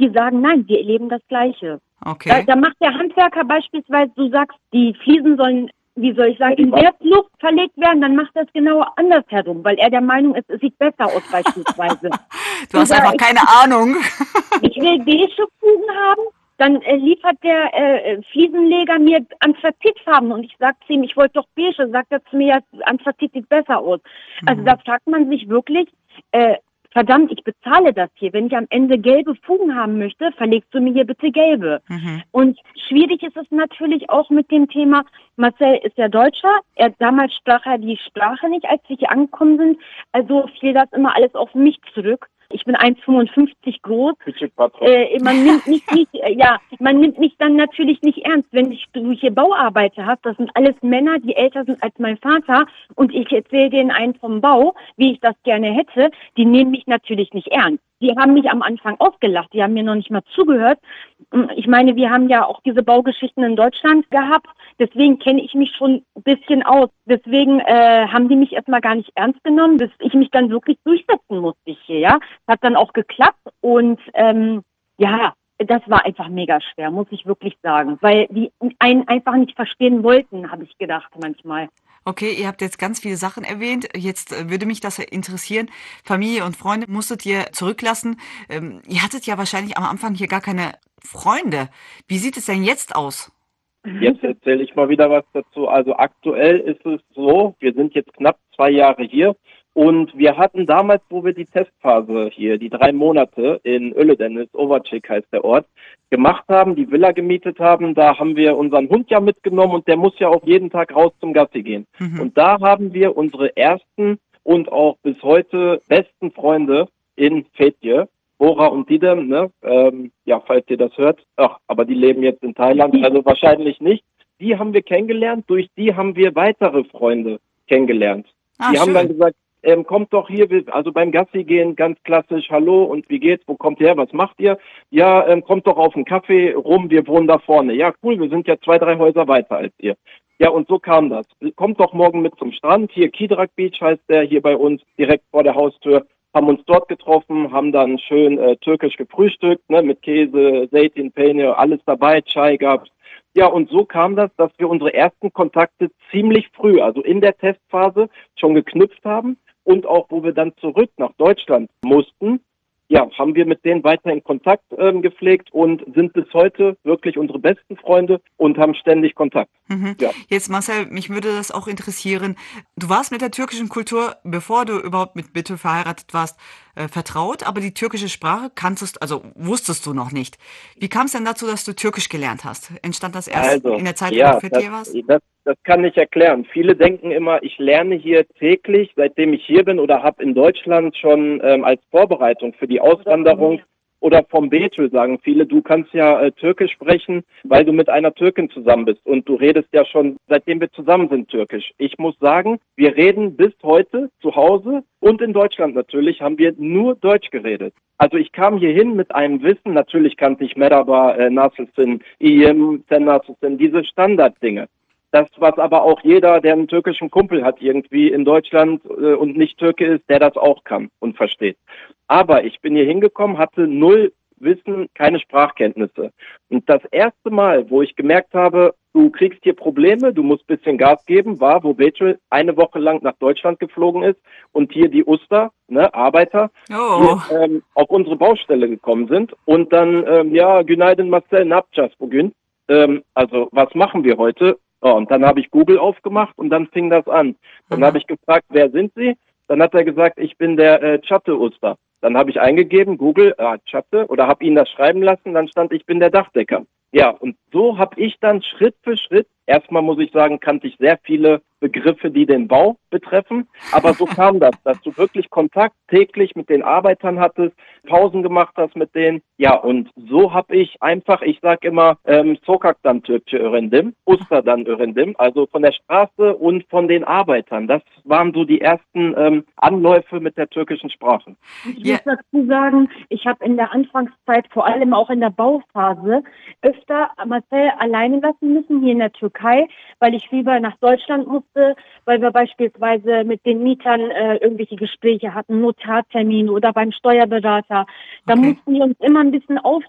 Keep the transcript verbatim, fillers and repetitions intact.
die sagen, nein, wir erleben das Gleiche. Okay. Da, da macht der Handwerker beispielsweise, du sagst, die Fliesen sollen, wie soll ich sagen, in Wertluft verlegt werden, dann macht er es genau andersherum, weil er der Meinung ist, es sieht besser aus beispielsweise. Du hast Oder einfach ich, keine Ahnung. ich will beige Fugen haben, dann äh, liefert der äh, Fliesenleger mir Anthrazitfarben und ich sag zu ihm, ich wollte doch beige, sagt er zu mir, ja, Anthrazit sieht besser aus. Also Mhm. da fragt man sich wirklich, äh, verdammt, ich bezahle das hier. Wenn ich am Ende gelbe Fugen haben möchte, verlegst du mir hier bitte gelbe. Mhm. Und schwierig ist es natürlich auch mit dem Thema, Marcel ist ja Deutscher, er damals sprach er die Sprache nicht, als wir hier angekommen sind, also fiel das immer alles auf mich zurück. Ich bin eins Komma fünfundfünfzig groß. Äh, man nimmt mich nicht, äh, ja, man nimmt mich dann natürlich nicht ernst, wenn ich, du hier Bauarbeiter hast. Das sind alles Männer, die älter sind als mein Vater. Und ich erzähle denen einen vom Bau, wie ich das gerne hätte. Die nehmen mich natürlich nicht ernst. Die haben mich am Anfang ausgelacht. Die haben mir noch nicht mal zugehört. Ich meine, wir haben ja auch diese Baugeschichten in Deutschland gehabt. Deswegen kenne ich mich schon ein bisschen aus. Deswegen äh, haben die mich erstmal gar nicht ernst genommen, bis ich mich dann wirklich durchsetzen musste hier, ja. Hat dann auch geklappt und ähm, ja, das war einfach mega schwer, muss ich wirklich sagen. Weil die einen einfach nicht verstehen wollten, habe ich gedacht manchmal. Okay, ihr habt jetzt ganz viele Sachen erwähnt. Jetzt äh, würde mich das interessieren. Familie und Freunde musstet ihr zurücklassen. Ähm, ihr hattet ja wahrscheinlich am Anfang hier gar keine Freunde. Wie sieht es denn jetzt aus? Jetzt erzähle ich mal wieder was dazu. Also aktuell ist es so, wir sind jetzt knapp zwei Jahre hier und wir hatten damals, wo wir die Testphase hier, die drei Monate in Öledennis, Overchick heißt der Ort, gemacht haben, die Villa gemietet haben, da haben wir unseren Hund ja mitgenommen und der muss ja auch jeden Tag raus zum Gassi gehen. Mhm. Und da haben wir unsere ersten und auch bis heute besten Freunde in Fetje, Bora und Didem, ne? Ähm, ja, falls ihr das hört. Ach, aber die leben jetzt in Thailand, also wahrscheinlich nicht. Die haben wir kennengelernt, durch die haben wir weitere Freunde kennengelernt. Ah, die schön. haben dann gesagt, ähm, kommt doch hier, also beim Gassi gehen, ganz klassisch, hallo und wie geht's, wo kommt ihr her, was macht ihr? Ja, ähm, kommt doch auf einen Kaffee rum, wir wohnen da vorne. Ja, cool, wir sind ja zwei, drei Häuser weiter als ihr. Ja, und so kam das. Kommt doch morgen mit zum Strand, hier Kidrak Beach heißt der, hier bei uns, direkt vor der Haustür. Haben uns dort getroffen, haben dann schön äh, türkisch gefrühstückt, ne, mit Käse, Zeytin, Peynir, alles dabei, Chai gab's. Ja, und so kam das, dass wir unsere ersten Kontakte ziemlich früh, also in der Testphase, schon geknüpft haben und auch, wo wir dann zurück nach Deutschland mussten, ja, haben wir mit denen weiter in Kontakt ähm, gepflegt und sind bis heute wirklich unsere besten Freunde und haben ständig Kontakt. Mhm. Ja. Jetzt Marcel, mich würde das auch interessieren. Du warst mit der türkischen Kultur, bevor du überhaupt mit Betül verheiratet warst, äh, vertraut, aber die türkische Sprache kanntest, also wusstest du noch nicht. Wie kam es denn dazu, dass du Türkisch gelernt hast? Entstand das erst Also, in der Zeit, ja, wo du fit hier warst? das, das, das kann ich erklären. Viele denken immer, ich lerne hier täglich, seitdem ich hier bin oder habe in Deutschland schon ähm, als Vorbereitung für die Auswanderung oder vom Betül sagen viele, du kannst ja äh, Türkisch sprechen, weil du mit einer Türkin zusammen bist und du redest ja schon, seitdem wir zusammen sind, Türkisch. Ich muss sagen, wir reden bis heute zu Hause und in Deutschland natürlich haben wir nur Deutsch geredet. Also ich kam hierhin mit einem Wissen, natürlich kannte ich Merhaba, äh, Nasılsın, İyiyim, Sen nasılsın, diese Standarddinge. Das, was aber auch jeder, der einen türkischen Kumpel hat irgendwie in Deutschland äh, und nicht Türke ist, der das auch kann und versteht. Aber ich bin hier hingekommen, hatte null Wissen, keine Sprachkenntnisse. Und das erste Mal, wo ich gemerkt habe, du kriegst hier Probleme, du musst ein bisschen Gas geben, war, wo Betül eine Woche lang nach Deutschland geflogen ist und hier die Uster, ne, Arbeiter, Oh. hier, ähm, auf unsere Baustelle gekommen sind. Und dann, ähm, ja, Günaydin Marcel, ne yapacağız bugün? Ähm, also, was machen wir heute? Oh, und dann habe ich Google aufgemacht und dann fing das an. Dann habe ich gefragt, wer sind Sie? Dann hat er gesagt, ich bin der äh, Çatı-Usta. Dann habe ich eingegeben, Google, ah, Çatı, oder habe ihn das schreiben lassen, dann stand, ich bin der Dachdecker. Ja, und so habe ich dann Schritt für Schritt, erstmal muss ich sagen, kannte ich sehr viele Begriffe, die den Bau betreffen, aber so kam das, dass du wirklich Kontakt täglich mit den Arbeitern hattest, Pausen gemacht hast mit denen. Ja, und so habe ich einfach, ich sage immer, ähm, Sokak'tan Türkçe öğrendim, Usta'dan öğrendim, also von der Straße und von den Arbeitern. Das waren so die ersten ähm, Anläufe mit der türkischen Sprache. Ich muss dazu sagen, ich habe in der Anfangszeit, vor allem auch in der Bauphase, öfter Marcel alleine lassen müssen hier in der Türkei, weil ich lieber nach Deutschland musste, weil wir beispielsweise mit den Mietern äh, irgendwelche Gespräche hatten, Notartermine oder beim Steuerberater. Da Okay. mussten wir uns immer ein bisschen auf,